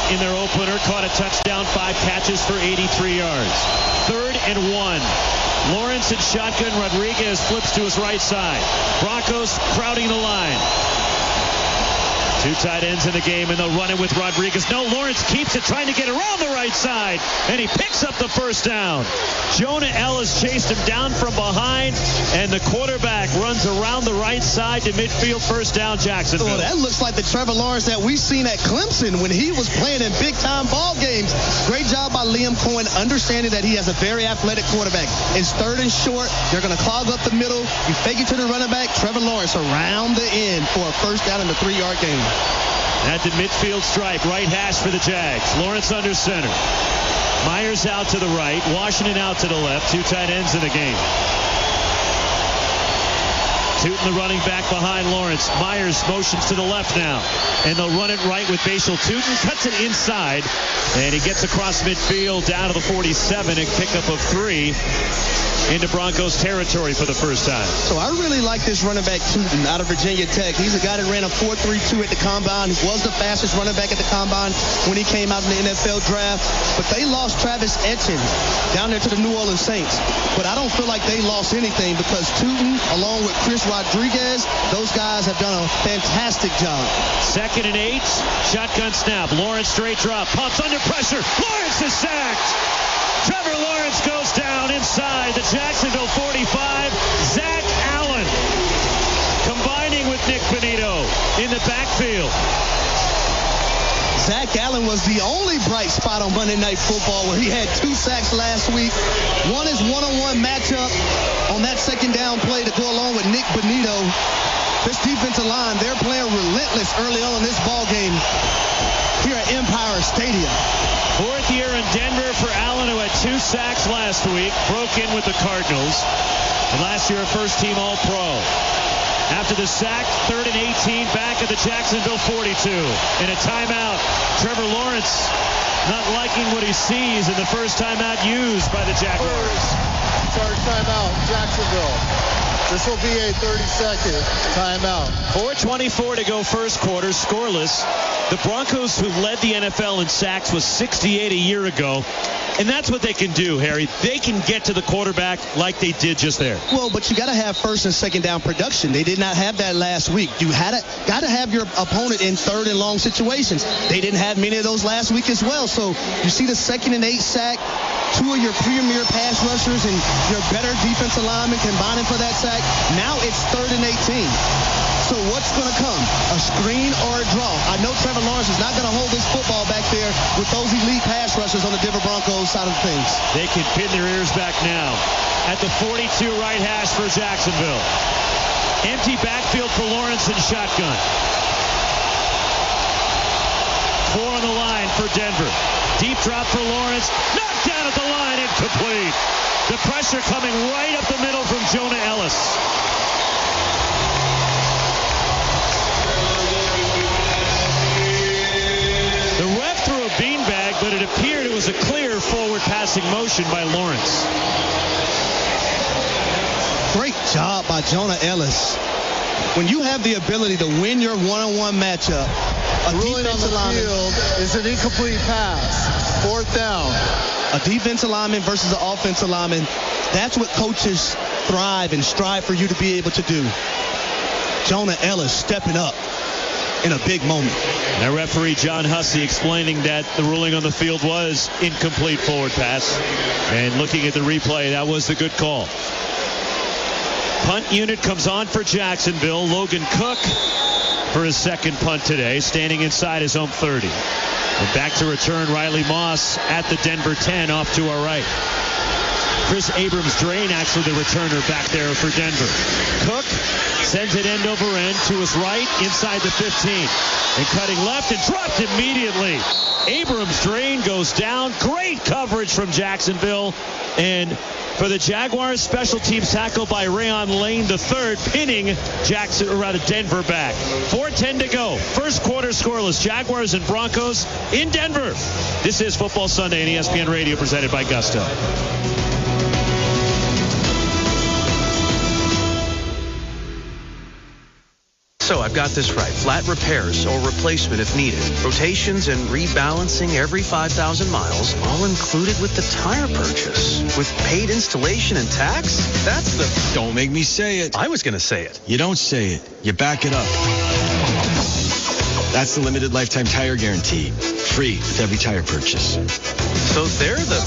in their opener, caught a touchdown, 5 catches for 83 yards. 3rd and 1. Lawrence in shotgun. Rodriguez flips to his right side. Broncos crowding the line. 2 tight ends in the game, and they'll run it with Rodriguez. No, Lawrence keeps it, trying to get around the right side, and he picks up the first down. Jonah Ellis chased him down from behind, and the quarterback runs around the right side to midfield. First down, Jacksonville. Oh, that looks like the Trevor Lawrence that we've seen at Clemson when he was playing in big-time ball games. Great job by Liam Cohen, understanding that he has a very athletic quarterback. It's 3rd and short. They're going to clog up the middle. You fake it to the running back. Trevor Lawrence around the end for a first down in the 3-yard game. At the midfield stripe, right hash for the Jags. Lawrence under center. Myers out to the right. Washington out to the left. 2 tight ends in the game. Tootin, the running back behind Lawrence. Myers motions to the left now. And they'll run it right with Bashal Tootin. Cuts it inside. And he gets across midfield down to the 47. A pickup of 3 into Broncos territory for the first time. So I really like this running back Tootin out of Virginia Tech. He's a guy that ran a 4.32 at the combine. He was the fastest running back at the combine when he came out in the NFL draft. But they lost Travis Etienne down there to the New Orleans Saints. But I don't feel like they lost anything because Tootin, along with Chris Rodriguez, those guys have done a fantastic job. 2nd and 8. Shotgun snap. Lawrence straight drop. Pumps under pressure. Lawrence is sacked. Trevor Lawrence goes down inside the Jacksonville 45. Zach Allen combining with Nick Bonito in the backfield. Zach Allen was the only bright spot on Monday Night Football where he had 2 sacks last week. One is one-on-one matchup on that second down play to go along with Nick Bonito. This defensive line, they're playing relentless early on in this ball game here at Empire Stadium. 4th year in Denver for Allen, who had 2 sacks last week. Broke in with the Cardinals. And last year, a first-team All-Pro. After the sack, 3rd and 18, back at the Jacksonville 42. In a timeout, Trevor Lawrence not liking what he sees in the first timeout used by the Jaguars. Start timeout, Jacksonville. This will be a 30-second timeout. 4:24 to go first quarter, scoreless. The Broncos, who led the NFL in sacks, was 68 a year ago. And that's what they can do, Harry. They can get to the quarterback like they did just there. Well, but you got to have first and second down production. They did not have that last week. You got to have your opponent in 3rd and long situations. They didn't have many of those last week as well. So you see the 2nd and 8 sack, 2 of your premier pass rushers and your better defensive linemen combining for that sack. Now it's 3rd and 18. So what's going to come? A screen or a draw? I know Trevor Lawrence is not going to hold this football back there with those elite pass rushers on the Denver Broncos side of things. They can pin their ears back now. At the 42 right hash for Jacksonville. Empty backfield for Lawrence and shotgun. 4 on the line for Denver. Deep drop for Lawrence. Knocked down at the line, incomplete. The pressure coming right up the middle from Jonah Ellis. But it appeared it was a clear forward passing motion by Lawrence. Great job by Jonah Ellis. When you have the ability to win your one-on-one matchup, a ruling on the field is an incomplete pass. 4th down. A defensive lineman versus an offensive lineman, that's what coaches thrive and strive for you to be able to do. Jonah Ellis stepping up in a big moment. Now referee John Hussey explaining that the ruling on the field was incomplete forward pass. And looking at the replay, that was the good call. Punt unit comes on for Jacksonville. Logan Cook for his 2nd punt today, standing inside his own 30. And back to return, Riley Moss at the Denver 10 off to our right. Chris Abrams-Drain, actually the returner back there for Denver. Cook sends it end over end to his right inside the 15. And cutting left and dropped immediately. Abrams-Drain goes down. Great coverage from Jacksonville. And for the Jaguars, special teams tackle by Rayon Lane III, pinning Denver back. 4:10 to go. First quarter scoreless. Jaguars and Broncos in Denver. This is Football Sunday on ESPN Radio, presented by Gusto. So I've got this right. Flat repairs or replacement if needed. Rotations and rebalancing every 5,000 miles, all included with the tire purchase. With paid installation and tax? That's the... Don't make me say it. I was going to say it. You don't say it. You back it up. That's the limited lifetime tire guarantee. Free with every tire purchase. So they're the...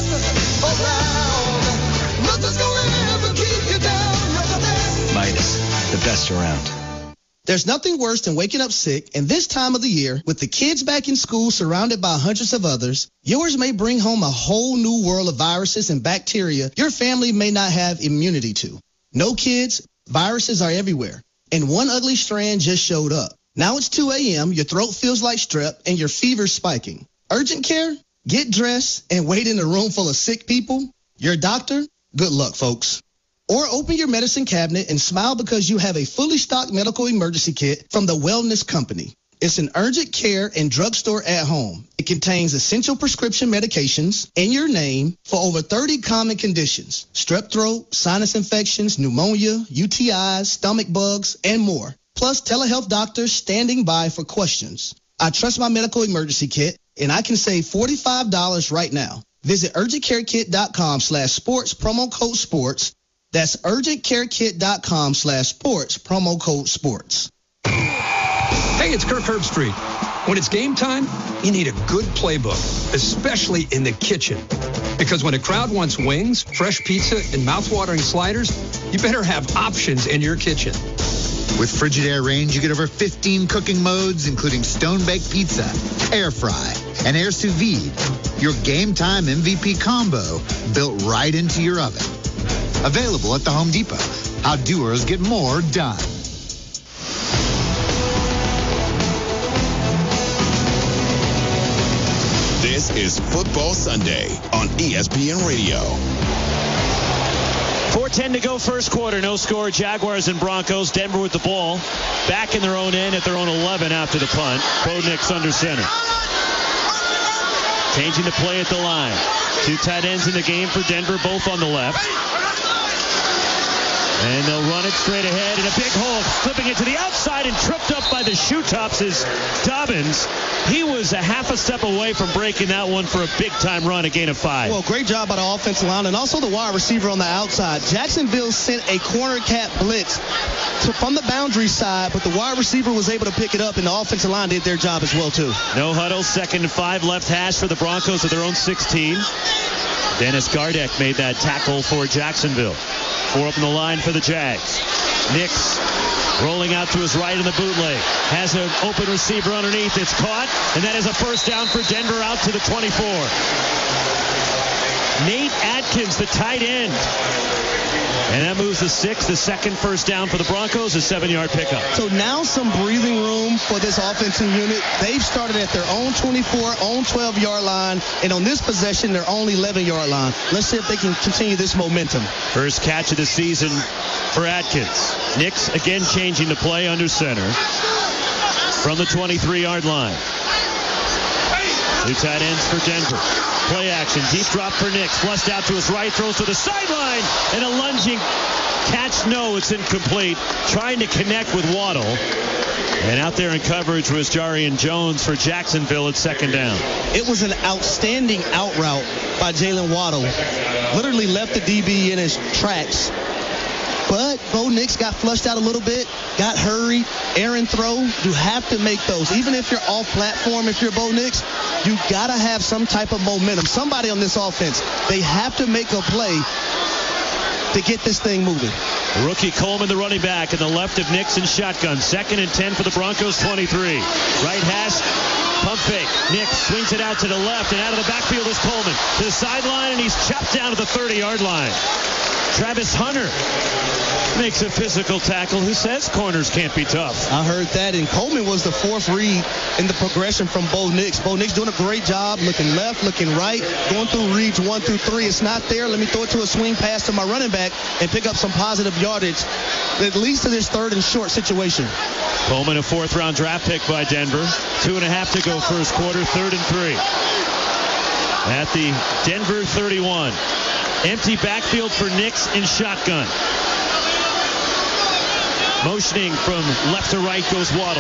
Midas, the best around. There's nothing worse than waking up sick, and this time of the year, with the kids back in school surrounded by hundreds of others, yours may bring home a whole new world of viruses and bacteria your family may not have immunity to. No, kids, viruses are everywhere, and one ugly strand just showed up. Now it's 2 a.m., your throat feels like strep, and your fever's spiking. Urgent care? Get dressed and wait in a room full of sick people? Your doctor? Good luck, folks. Or open your medicine cabinet and smile because you have a fully stocked medical emergency kit from the Wellness Company. It's an urgent care and drugstore at home. It contains essential prescription medications in your name for over 30 common conditions: strep throat, sinus infections, pneumonia, UTIs, stomach bugs, and more. Plus telehealth doctors standing by for questions. I trust my medical emergency kit, and I can save $45 right now. Visit urgentcarekit.com/sports, promo code sports. That's urgentcarekit.com/sports, promo code sports. Hey, it's Kirk Herbstreit. When it's game time, you need a good playbook, especially in the kitchen. Because when a crowd wants wings, fresh pizza, and mouth-watering sliders, you better have options in your kitchen. With Frigidaire range, you get over 15 cooking modes, including stone-baked pizza, air fry, and air sous vide. Your game time MVP combo built right into your oven. Available at the Home Depot. How doers get more done. This is Football Sunday on ESPN Radio. 4:10 to go first quarter. No score. Jaguars and Broncos. Denver with the ball. Back in their own end at their own 11 after the punt. Bo Nix under center. Changing the play at the line. Two tight ends in the game for Denver, both on the left. And they'll run it straight ahead in a big hole. Flipping it to the outside and tripped up by the shoe tops is Dobbins. He was a half a step away from breaking that one for a big-time run, a gain of 5. Well, great job by the offensive line and also the wide receiver on the outside. Jacksonville sent a corner cat blitz from the boundary side, but the wide receiver was able to pick it up, and the offensive line did their job as well, too. No huddle, 2nd and 5, left hash for the Broncos at their own 16. Dennis Gardeck made that tackle for Jacksonville. 4 up in the line for the Jags. Nix rolling out to his right in the bootleg. Has an open receiver underneath. It's caught, and that is a first down for Denver out to the 24. Nate Atkins, the tight end. And that moves the 6. The second first down for the Broncos, a 7-yard pickup. So now some breathing room for this offensive unit. They've started at their own 24, own 12-yard line, and on this possession, their own 11-yard line. Let's see if they can continue this momentum. First catch of the season for Atkins. Nix again changing the play under center from the 23-yard line. Two tight ends for Denver. Play action. Deep drop for Nix. Flushed out to his right. Throws to the sideline. And a lunging catch. No, it's incomplete. Trying to connect with Waddle. And out there in coverage was Jarian Jones for Jacksonville at 2nd down. It was an outstanding out route by Jalen Waddle. Literally left the DB in his tracks. But Bo Nix got flushed out a little bit, got hurried, errant throw. You have to make those. Even if you're off platform, if you're Bo Nix, you got to have some type of momentum. Somebody on this offense, they have to make a play to get this thing moving. Rookie Coleman, the running back, in the left of Nix in shotgun. 2nd and 10 for the Broncos, 23. Right hash, pump fake. Nix swings it out to the left, and out of the backfield is Coleman. To the sideline, and he's chopped down to the 30-yard line. Travis Hunter makes a physical tackle. Who says corners can't be tough? I heard that, and Coleman was the 4th read in the progression from Bo Nix. Bo Nix doing a great job, looking left, looking right, going through reads 1 through 3. It's not there. Let me throw it to a swing pass to my running back and pick up some positive yardage, at least in this 3rd and short situation. Coleman, a 4th-round draft pick by Denver. 2.5 to go first quarter, 3rd and 3. At the Denver 31. Empty backfield for Nix in shotgun. Motioning from left to right goes Waddle.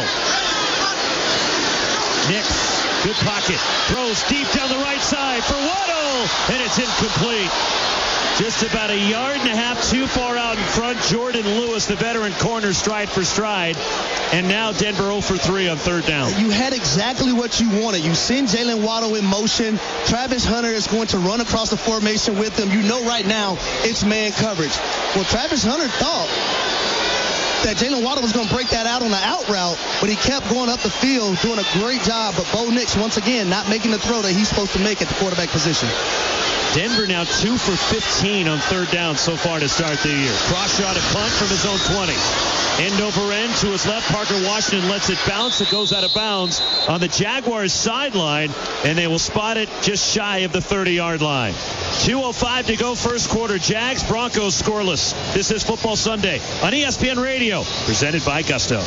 Nix, good pocket. Throws deep down the right side for Waddle, and it's incomplete. Just about a yard and a half too far out in front. Jordan Lewis, the veteran corner, stride for stride. And now Denver 0 for 3 on third down. You had exactly what you wanted. You send Jalen Waddle in motion. Travis Hunter is going to run across the formation with him. You know right now it's man coverage. Well, Travis Hunter thought that Jalen Waddle was going to break that out on the out route, but he kept going up the field, doing a great job. But Bo Nix, once again, not making the throw that he's supposed to make at the quarterback position. Denver now 2 for 15 on third down so far to start the year. Cross shot, a punt from his own 20. End over end to his left. Parker Washington lets it bounce. It goes out of bounds on the Jaguars sideline, and they will spot it just shy of the 30-yard line. 2:05 to go first quarter. Jags, Broncos scoreless. This is Football Sunday on ESPN Radio, presented by Gusto.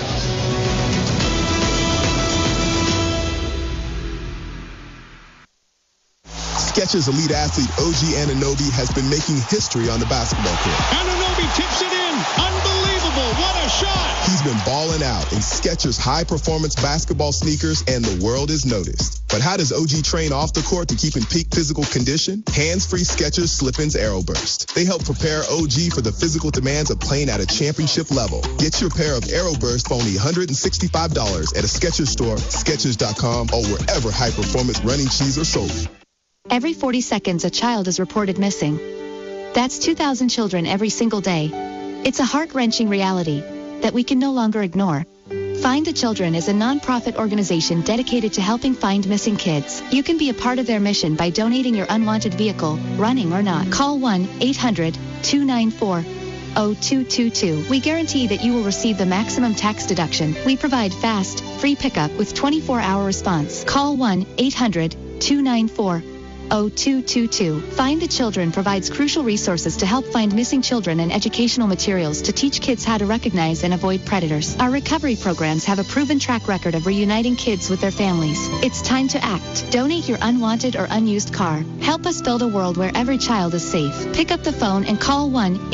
Skechers elite athlete OG Anunoby has been making history on the basketball court. Anunoby tips it in. Unbelievable. What a shot. He's been balling out in Skechers high-performance basketball sneakers, and the world has noticed. But how does OG train off the court to keep in peak physical condition? Hands-free Skechers Slip-ins Aeroburst. They help prepare OG for the physical demands of playing at a championship level. Get your pair of Aeroburst for only $165 at a Skechers store, Skechers.com, or wherever high-performance running shoes are sold. Every 40 seconds, a child is reported missing. That's 2,000 children every single day. It's a heart-wrenching reality that we can no longer ignore. Find the Children is a non-profit organization dedicated to helping find missing kids. You can be a part of their mission by donating your unwanted vehicle, running or not. Call 1-800-294-0222. We guarantee that you will receive the maximum tax deduction. We provide fast, free pickup with 24-hour response. Call 1-800-294-0222. Find the Children provides crucial resources to help find missing children and educational materials to teach kids how to recognize and avoid predators. Our recovery programs have a proven track record of reuniting kids with their families. It's time to act. Donate your unwanted or unused car. Help us build a world where every child is safe. Pick up the phone and call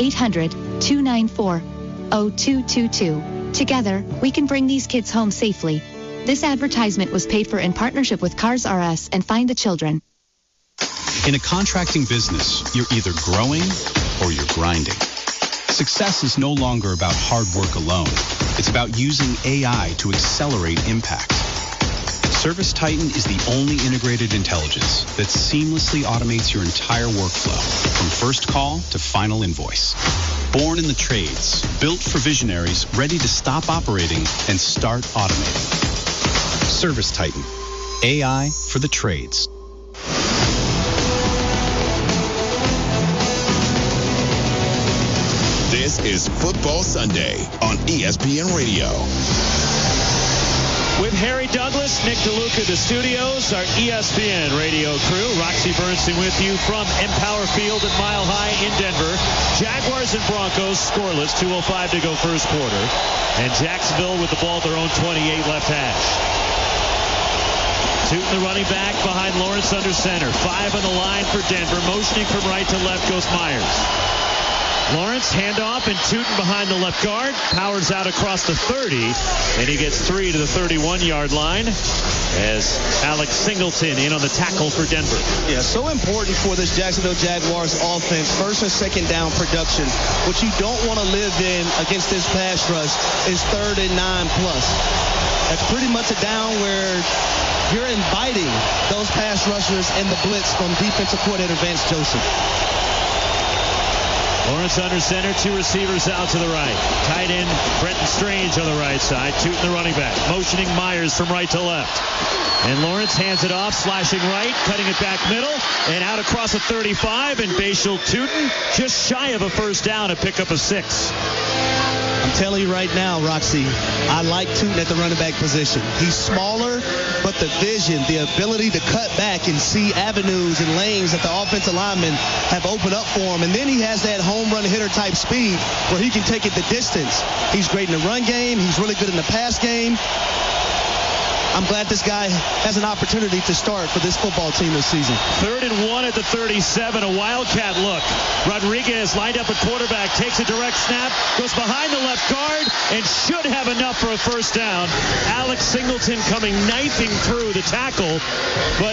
1-800-294-0222. Together, we can bring these kids home safely. This advertisement was paid for in partnership with Cars R Us and Find the Children. In a contracting business, you're either growing or you're grinding. Success is no longer about hard work alone. It's about using AI to accelerate impact. ServiceTitan is the only integrated intelligence that seamlessly automates your entire workflow, from first call to final invoice. Born in the trades, built for visionaries ready to stop operating and start automating. ServiceTitan, AI for the trades. This is Football Sunday on ESPN Radio. With Harry Douglas, Nick DeLuca, the studios, our ESPN radio crew. Roxy Bernstein with you from Empower Field at Mile High in Denver. Jaguars and Broncos scoreless, 2:05 to go first quarter. And Jacksonville with the ball at their own 28 left hash. Tootin, the running back, behind Lawrence under center. 5 on the line for Denver. Motioning from right to left goes Myers. Lawrence, handoff, and Tootin behind the left guard. Powers out across the 30, and he gets 3 to the 31-yard line as Alex Singleton in on the tackle for Denver. Yeah, so important for this Jacksonville Jaguars offense. First and second down production. What you don't want to live in against this pass rush is 3rd and 9+. That's pretty much a down where you're inviting those pass rushers and the blitz from defensive coordinator Vance Joseph. Lawrence under center, 2 receivers out to the right. Tight end Brenton Strange on the right side. Tootin, the running back, motioning Myers from right to left. And Lawrence hands it off, slashing right, cutting it back middle, and out across a 35, and Bashal Tootin just shy of a first down to pick up a 6. I'm telling you right now, Roxy, I like Tootin at the running back position. He's smaller, but the vision, the ability to cut back and see avenues and lanes that the offensive linemen have opened up for him. And then he has that home run hitter type speed where he can take it the distance. He's great in the run game. He's really good in the pass game. I'm glad this guy has an opportunity to start for this football team this season. 3rd and 1 at the 37, a Wildcat look. Rodriguez lined up at quarterback, takes a direct snap, goes behind the left guard, and should have enough for a first down. Alex Singleton coming knifing through the tackle, but